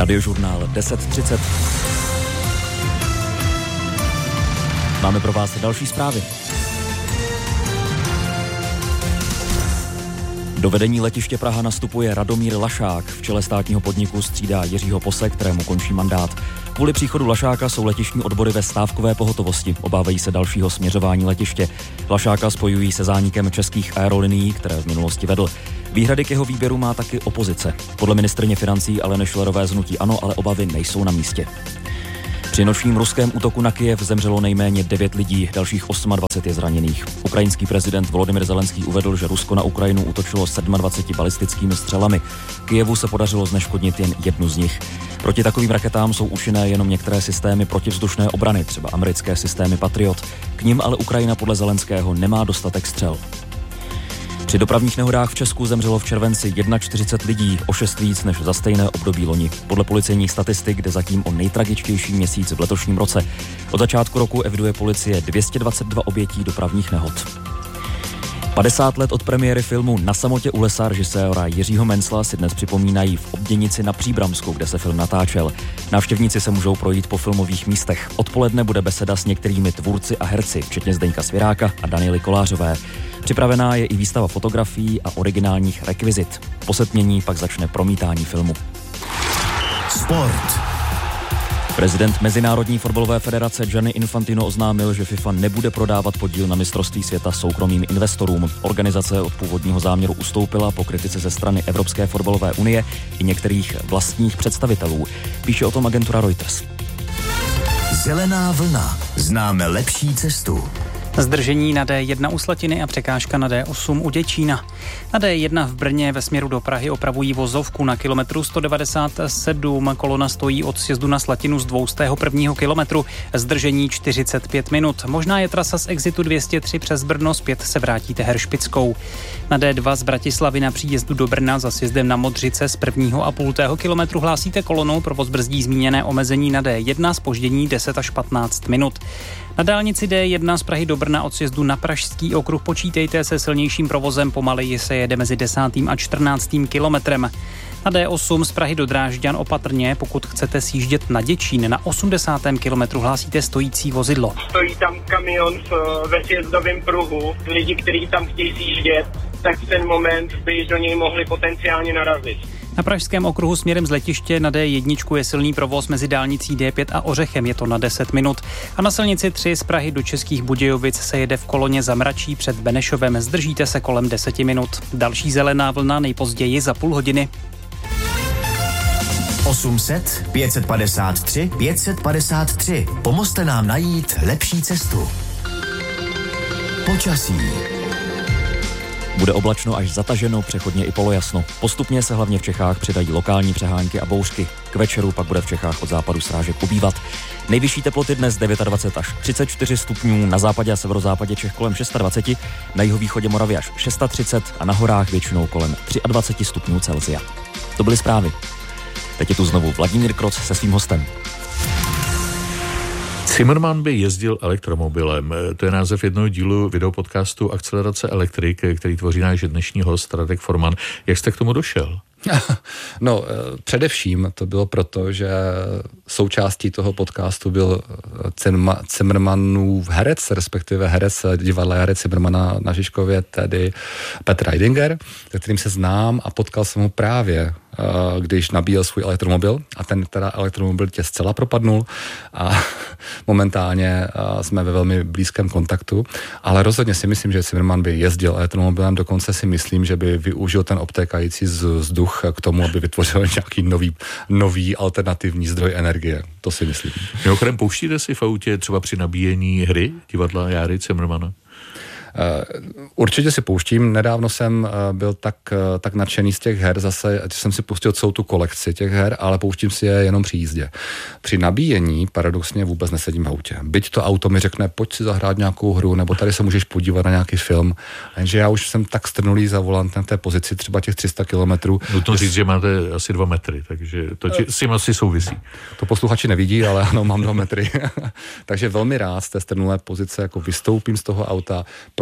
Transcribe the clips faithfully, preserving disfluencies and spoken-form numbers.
Radiožurnál deset třicet. Máme pro vás další zprávy. Do vedení letiště Praha nastupuje Radomír Lašák. V čele státního podniku střídá Jiřího Pose, kterému končí mandát. Kvůli příchodu Lašáka jsou letištní odbory ve stávkové pohotovosti. Obávají se dalšího směřování letiště. Lašáka spojují se zánikem českých aerolinií, které v minulosti vedl. Výhrady k jeho výběru má taky opozice. Podle ministryně financí Aleny Schillerové z hnutí ANO ale obavy nejsou na místě. Při nočním ruském útoku na Kyjev zemřelo nejméně devět lidí, dalších dvacet osm je zraněných. Ukrajinský prezident Volodymyr Zelenský uvedl, že Rusko na Ukrajinu útočilo dvaceti sedmi balistickými střelami. Kyjevu se podařilo zneškodnit jen jednu z nich. Proti takovým raketám jsou účinné jenom některé systémy protivzdušné obrany, třeba americké systémy Patriot. K nim ale Ukrajina podle Zelenského nemá dostatek střel. Při dopravních nehodách v Česku zemřelo v červenci čtyřicet jedna lidí, o šest víc než za stejné období loni. Podle policejních statistik jde zatím o nejtragičtější měsíc v letošním roce. Od začátku roku eviduje policie dvě stě dvacet dva obětí dopravních nehod. padesát let od premiéry filmu Na samotě u lesa režiséra Jiřího Mencla si dnes připomínají v Obděnici na Příbramsku, kde se film natáčel. Návštěvníci se můžou projít po filmových místech. Odpoledne bude beseda s některými tvůrci a herci, včetně Zdeňka Svěráka a Daniely Kolářové. Připravená je i výstava fotografií a originálních rekvizit. Po setmění pak začne promítání filmu. Sport. Prezident Mezinárodní fotbalové federace Gianni Infantino oznámil, že FIFA nebude prodávat podíl na mistrovství světa soukromým investorům. Organizace od původního záměru ustoupila po kritice ze strany Evropské fotbalové unie i některých vlastních představitelů. Píše o tom agentura Reuters. Zelená vlna. Známe lepší cestu. Zdržení na D jedna u Slatiny a překážka na D osm u Děčína. Na D jedna v Brně ve směru do Prahy opravují vozovku na kilometru sto devadesát sedm. Kolona stojí od sjezdu na Slatinu z dvoustého prvního kilometru. Zdržení čtyřicet pět minut. Možná je trasa z exitu dvě stě tři přes Brno, zpět se vrátíte Heršpickou. Na D dva z Bratislavy na příjezdu do Brna za sjezdem na Modřice z prvního a půltého kilometru hlásíte kolonou, provoz brzdí zmíněné omezení na D jedna, zpoždění deset až patnáct minut. Na dálnici D jedna z Prahy do Brna od sjezdu na Pražský okruh počítejte se silnějším provozem, pomaleji se jede mezi desátým a čtrnáctým kilometrem. Na D osm z Prahy do Drážďan opatrně, pokud chcete sjíždět na Děčín, na osmdesátém kilometru hlásíte stojící vozidlo. Stojí tam kamion v, ve sjezdovém pruhu, lidi, kteří tam chtějí sjíždět, tak v ten moment by do něj mohli potenciálně narazit. Na pražském okruhu směrem z letiště na D jedna je silný provoz mezi dálnicí D pět a Ořechem, je to na deset minut. A na silnici tři z Prahy do Českých Budějovic se jede v koloně za Mračí před Benešovem, zdržíte se kolem deset minut. Další zelená vlna nejpozději za půl hodiny. osm set, pět set padesát tři, pět set padesát tři. Pomozte nám najít lepší cestu. Počasí. Bude oblačno až zataženo, přechodně i polojasno. Postupně se hlavně v Čechách přidají lokální přehánky a bouřky. K večeru pak bude v Čechách od západu srážek ubývat. Nejvyšší teploty dnes dvacet devět až třicet čtyři stupňů, na západě a severozápadě Čech kolem dvacet šest, na jihovýchodě Moravy až třicet šest a na horách většinou kolem dvacet tři stupňů Celsia. To byly zprávy. Teď je tu znovu Vladimír Kroc se svým hostem. Zimmermann by jezdil elektromobilem. To je název jednoho dílu videopodcastu Akcelerace elektrik, který tvoří náš dnešní host Radek Forman. Jak jste k tomu došel? No, především to bylo proto, že součástí toho podcastu byl Zimmermannův herec, respektive herec divadla herec Zimmermana na Žižkově, tedy Petr Reidinger, se kterým se znám a potkal jsem ho právě, když nabíjel svůj elektromobil a ten teda elektromobil tě zcela propadnul a momentálně jsme ve velmi blízkém kontaktu, ale rozhodně si myslím, že Zimmermann by jezdil elektromobilem, dokonce si myslím, že by využil ten obtékající vzduch k tomu, aby vytvořil nějaký nový, nový alternativní zdroj energie. To si myslím. Mimochodem, pouštíte si v autě třeba při nabíjení hry divadla Járy Zimmermana? Určitě si pouštím. Nedávno jsem byl tak, tak nadšený z těch her, zase jsem si pustil celou tu kolekci těch her, ale pouštím si je jenom při jízdě. Při nabíjení paradoxně vůbec nesedím v autě. Byť to auto mi řekne, pojď si zahrát nějakou hru, nebo tady se můžeš podívat na nějaký film. Jenže já už jsem tak strnulý za volantem v té pozici, třeba těch tři sta kilometrů. Nutno říct, že máte asi dva metry, takže to či, s tím asi souvisí. To posluchači nevidí, ale ano, mám dva metry. Takže velmi rád z té strnulé pozice jako vystoupím z toho auta,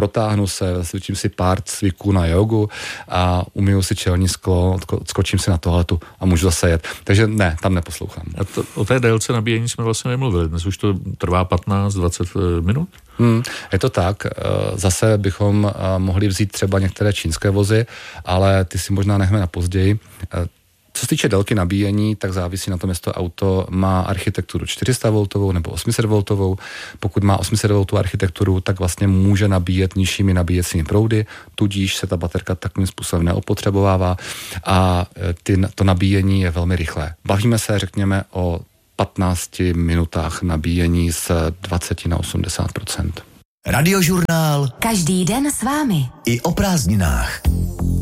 protáhnu se, cvičím si pár cviků na jogu a umyju si čelní sklo, odskočím si na toaletu a můžu zase jet. Takže ne, tam neposlouchám. A to, o té délce nabíjení jsme vlastně nemluvili. Dnes už to trvá patnáct dvacet minut? Hmm, je to tak. Zase bychom mohli vzít třeba některé čínské vozy, ale ty si možná necháme na později. Co se týče délky nabíjení, tak závisí na tom, jestli to auto má architekturu čtyři sta voltovou nebo osm set voltovou. Pokud má osm set voltovou architekturu, tak vlastně může nabíjet nižšími nabíjecími proudy, tudíž se ta baterka takovým způsobem neopotřebovává a ty, to nabíjení je velmi rychlé. Bavíme se, řekněme, o patnácti minutách nabíjení z dvacet na osmdesát procent. Radiožurnál. Každý den s vámi. I o prázdninách.